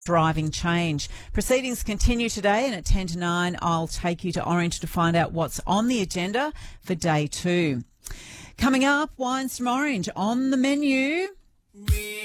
driving change. Proceedings continue today, and at 10 to 9, I'll take you to Orange to find out what's on the agenda for day 2. Coming up, wines from Orange on the menu.